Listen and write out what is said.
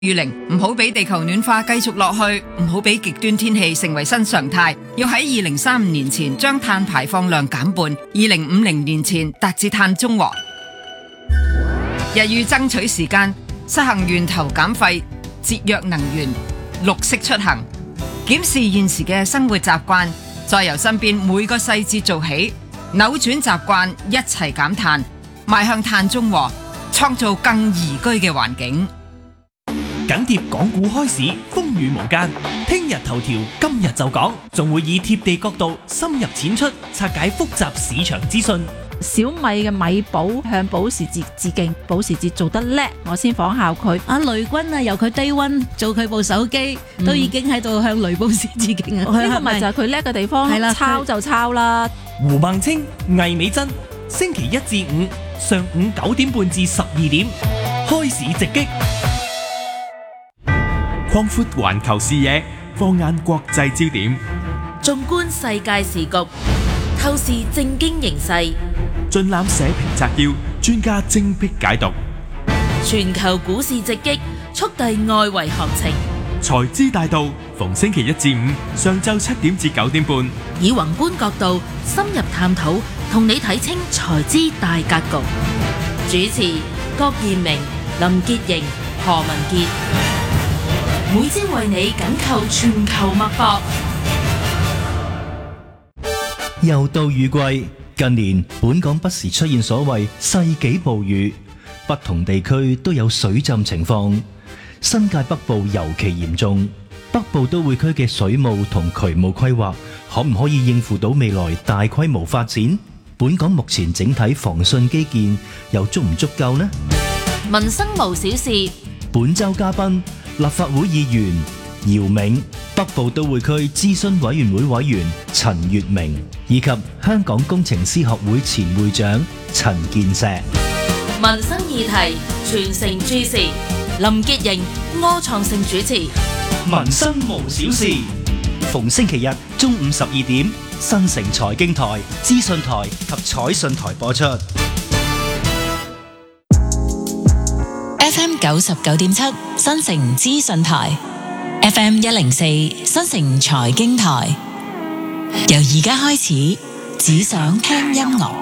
雨零，唔好俾地球暖化繼續落去，唔好俾極端天氣成為新常態。要喺2035年前將碳排放量減半，2050年前達至碳中和。日欲爭取時間，實行源頭減廢、節約能源、綠色出行，檢視現時嘅生活習慣，再由身邊每個細節做起，扭轉習慣，一齊減碳，邁向碳中和，創造更宜居嘅環境。 緊貼港股開市，風雨無間。聽日頭條，今日就講，仲會以貼地角度深入淺出，拆解複雜市場資訊。 小米嘅米寶向保時捷致敬，保時捷做得叻，我先仿效佢。 阿雷軍啊，由佢 Day One 做佢部手機，都已經喺度向雷保時致敬啊！ 呢個咪就係佢叻嘅地方，係啦，抄就抄啦。 胡孟青、魏美珍，星期一至五上午9點半至12點，開市直擊。 擴闊環球視野，放眼國際焦點， 縱觀世界時局，透視政經形勢， 盡覽社評摘要，專家精闢解讀。 全球股市直擊，速遞外圍行情。 財資大道，逢星期一至五上晝7點至9點半， 以宏觀角度深入探討，同你睇清財資大格局。主持：郭彥明、林潔瑩、何文傑。每朝為你緊扣全球脈搏。 又到雨季，近年本港不時出現所謂世紀暴雨，不同地區都有水浸情況。新界北部尤其嚴重，北部都會區嘅水務同渠務規劃，可唔可以應付到未來大規模發展？本港目前整體防汛基建又足唔足夠呢？ 民生無小事， 本周嘉賓立法會議員姚銘、北部都會區諮詢委員會委員陳月明，以及香港工程師學會前會長陳健碩。 民生議題全城注視，林潔瑩、柯創盛主持。 民生無小事，逢星期日中午12點，新城財經台、資訊台及彩訊台播出。 FM 99.7新城資訊台， FM 104新城財經台。由而家開始，只想聽音樂。